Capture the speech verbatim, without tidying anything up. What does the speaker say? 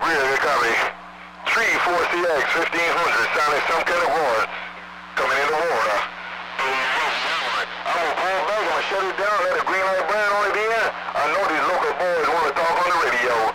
Rear, they copy. three four C X fifteen hundred, sounding some kind of horn. Coming in the water. I'm gonna pull back, I'm gonna shut it down, let the green light burn on it in. I know these local boys want to talk on the radio.